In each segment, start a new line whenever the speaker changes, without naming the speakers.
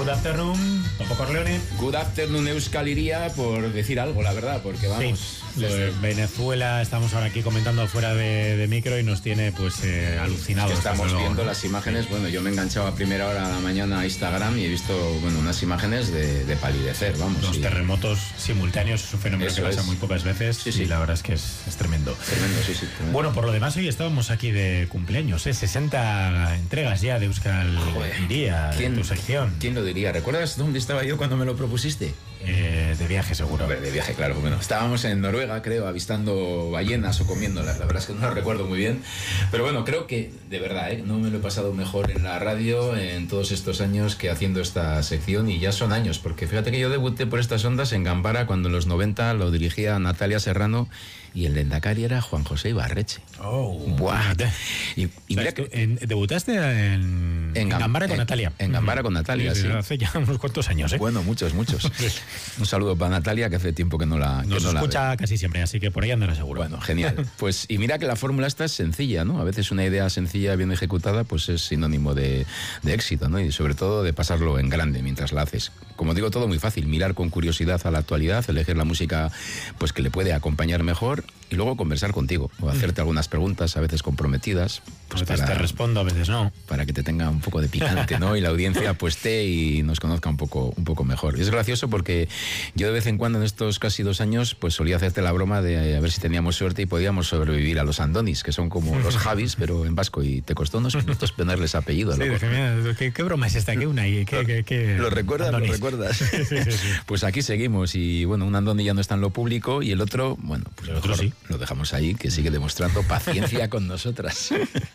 Good afternoon, Paco Corleone.
Good afternoon, Euskal Iría, por decir algo, la verdad, porque vamos...
Sí, lo de Venezuela, estamos ahora aquí comentando fuera de micro y nos tiene pues alucinados.
Estamos viendo las imágenes, bueno, yo me he enganchado a primera hora de la mañana a Instagram y he visto, bueno, unas imágenes de palidecer, vamos.
Los terremotos simultáneos es un fenómeno que pasa muy pocas veces y la verdad es que es tremendo.
Tremendo, sí. Tremendo.
Bueno, por lo demás, hoy estábamos aquí de cumpleaños, 60 entregas ya de Euskal Iría, de tu sección.
¿Quién lo diría? ¿Recuerdas dónde estaba yo cuando me lo propusiste?
De viaje, seguro.
A ver, de viaje, claro. Bueno, estábamos en Noruega, creo, avistando ballenas o comiéndolas. La verdad es que no lo recuerdo muy bien. Pero bueno, creo que, de verdad, no me lo he pasado mejor en la radio en todos estos años que haciendo esta sección. Y ya son años, porque fíjate que yo debuté por estas ondas en Gambara cuando en los 90 lo dirigía Natalia Serrano y el Lehendakari era Juan José Ibarreche.
¡Oh!
¡Buah!
Y mira que debutaste en Gambara con Natalia.
En Gambara con Natalia, sí.
Hace ya unos cuantos años, ¿eh?
Bueno, muchos. Un saludo para Natalia, que hace tiempo que no la
Nos
no
escucha
la
casi siempre, así que por ahí andará seguro.
Bueno, genial. Pues, y mira que la fórmula esta es sencilla, ¿no? A veces una idea sencilla, bien ejecutada, pues es sinónimo de éxito, ¿no? Y sobre todo de pasarlo en grande mientras la haces. Como digo, todo muy fácil. Mirar con curiosidad a la actualidad, elegir la música pues que le puede acompañar mejor y luego conversar contigo o hacerte algunas preguntas, a veces comprometidas. Pues
a veces te respondo, a veces no.
Para que te tenga un poco de picante, ¿no? Y la audiencia pues y nos conozca un poco mejor. Y es gracioso porque yo de vez en cuando en estos casi 2 años pues solía hacerte la broma de a ver si teníamos suerte y podíamos sobrevivir a los Andonis, que son como los Javis, pero en vasco, y te costó unos minutos ponerles apellido.
Sí, ¿qué broma es esta? ¿Qué una?
¿Lo recuerdas?
Andonis.
¿Lo recuerdas?
Sí.
Pues aquí seguimos y bueno, un Andoni ya no está en lo público y el otro, bueno, pues
el otro sí.
Lo dejamos ahí, que sigue demostrando paciencia con nosotras.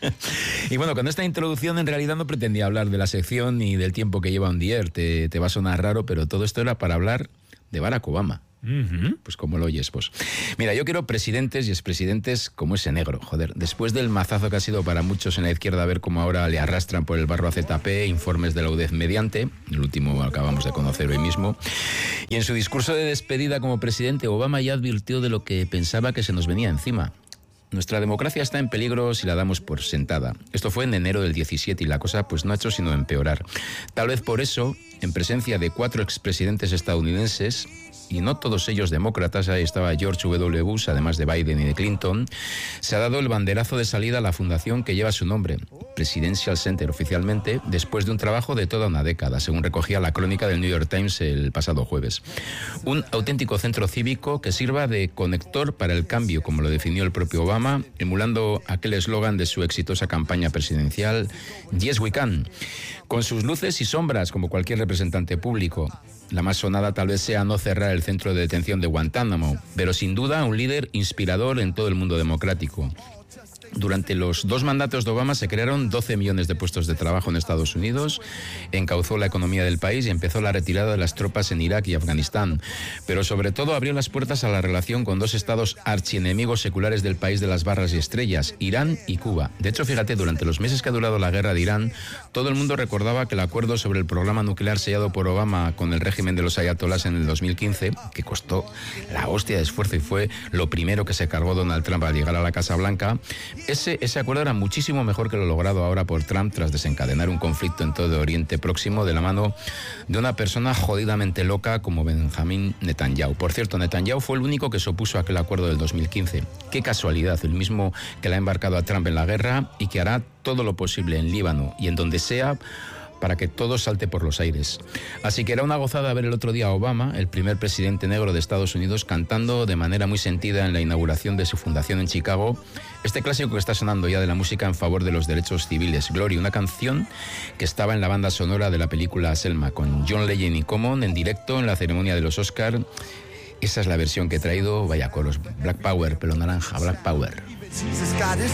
Y bueno, con esta introducción en realidad no pretendía hablar de la sección ni del tiempo que lleva un día, te va a sonar raro, pero todo esto era para hablar de Barack Obama. Pues como lo oyes, pues. Mira, yo quiero presidentes y expresidentes como ese negro, joder. Después del mazazo que ha sido para muchos en la izquierda, ver cómo ahora le arrastran por el barro a ZP, informes de la UDEF mediante, el último acabamos de conocer hoy mismo. Y en su discurso de despedida como presidente, Obama ya advirtió de lo que pensaba que se nos venía encima. Nuestra democracia está en peligro si la damos por sentada. Esto fue en enero del 17 y la cosa pues no ha hecho sino empeorar. Tal vez por eso, en presencia de 4 expresidentes estadounidenses, y no todos ellos demócratas, ahí estaba George W. Bush, además de Biden y de Clinton, se ha dado el banderazo de salida a la fundación que lleva su nombre, Presidential Center oficialmente, después de un trabajo de toda una década, según recogía la crónica del New York Times el pasado jueves. Un auténtico centro cívico que sirva de conector para el cambio, como lo definió el propio Obama, emulando aquel eslogan de su exitosa campaña presidencial, Yes We Can, con sus luces y sombras, como cualquier representante público. La más sonada tal vez sea no cerrar el centro de detención de Guantánamo, pero sin duda un líder inspirador en todo el mundo democrático. Durante los 2 mandatos de Obama se crearon 12 millones de puestos de trabajo en Estados Unidos, encauzó la economía del país y empezó la retirada de las tropas en Irak y Afganistán. Pero sobre todo abrió las puertas a la relación con 2 estados archienemigos seculares del país de las barras y estrellas, Irán y Cuba. De hecho, fíjate, durante los meses que ha durado la guerra de Irán, todo el mundo recordaba que el acuerdo sobre el programa nuclear sellado por Obama con el régimen de los ayatolás en el 2015, que costó la hostia de esfuerzo y fue lo primero que se cargó Donald Trump al llegar a la Casa Blanca, ese acuerdo era muchísimo mejor que lo logrado ahora por Trump tras desencadenar un conflicto en todo Oriente Próximo de la mano de una persona jodidamente loca como Benjamín Netanyahu. Por cierto, Netanyahu fue el único que se opuso a aquel acuerdo del 2015. Qué casualidad, el mismo que le ha embarcado a Trump en la guerra y que hará todo lo posible en Líbano y en donde sea para que todo salte por los aires. Así que era una gozada ver el otro día a Obama, el primer presidente negro de Estados Unidos, cantando de manera muy sentida en la inauguración de su fundación en Chicago, este clásico que está sonando ya de la música en favor de los derechos civiles, Glory, una canción que estaba en la banda sonora de la película Selma, con John Legend y Common en directo en la ceremonia de los Oscar. Esa es la versión que he traído, vaya coros, Black Power, pelo naranja, Black Power.
Jesus got his